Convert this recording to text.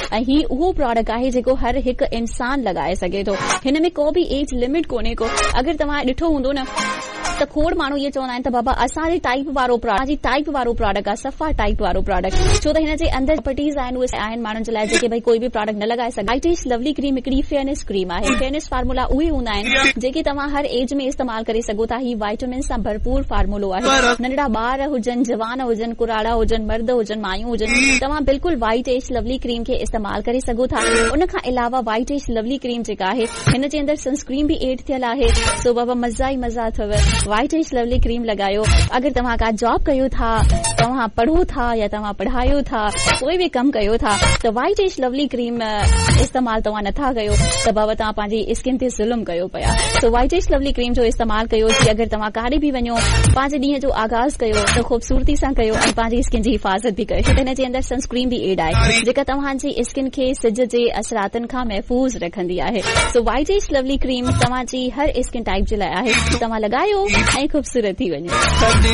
ऐं ही उहो प्रोडक्ट आहे जेको हर हिकु इंसान लॻाए सघे थो। हिन में को बि एज लिमिट कोन्हे को। अगरि तव्हां ॾिठो हूंदो न त खोड़ माण्हू इहे चवंदा आहिनि त बाबा असांजी टाइप वारो प्रोडक्ट आहे, सफ़ा टाइप वारो प्रोडक्ट, छो त हिन जे अंदरि प्रॉपर्टीज़ आहिनि उहे आहिनि माण्हुनि जे लाइ जेके भई कोई बि प्रोडक्ट न लॻाए सघे। वाइट एज लवली क्रीम हिकिड़ी फेयरनेस क्रीम आहे। फेयरनेस फार्मूला उहे हूंदा आहिनि जेके तव्हां हर एज में इस्तेमाल करे सघो था। ही वाइटामिन सां भरपूर फार्मूलो आहे। नंढड़ा ॿार हुजनि, जवान हुजनि, कुराड़ा हुजनि, मर्द हुजनि, मायूं हुजनि, तव्हां बिल्कुल वाइट एज लवली क्रीम खे इस्तेमाल करे सघो था। उन खां अलावा वाइट एज लवली क्रीम जेका आहे हिन जे अंदरि सनस्क्रीन बि एड थियल आहे। सो बाबा मज़ा ई मज़ा अथव। वाइट एज लवली क्रीम लॻायो। अगरि तव्हां का जॉब कयो था, तव्हां पढ़ो था या तव्हां पढ़ायो था, कोई बि कमु कयो था त वाइट एज लवली क्रीम इस्तेमाल तव्हां नथा कयो त बाबा तव्हां पंहिंजी स्किन ते ज़ुल्म कयो पिया। So white age lovely cream जो इस्तेमाल कयो कि अगरि तव्हां काॾे बि वञो पंहिंजे ॾींहं जो आगाज़ कयो त ख़ूबसूरती सां कयो ऐं पंहिंजी स्किन जी हिफ़ाज़त बि कयो। हिन जे अंदरि सनस्क्रीन बि एड आहे जेका तव्हांजी स्किन खे सिज जे असरातनि खां महफ़ूज़ रखंदी आहे। So white age lovely cream तव्हांजी हर स्किन टाइप जे लाइ आहे। तव्हां लॻायो ऐं ख़ूबसूरत थी वञो।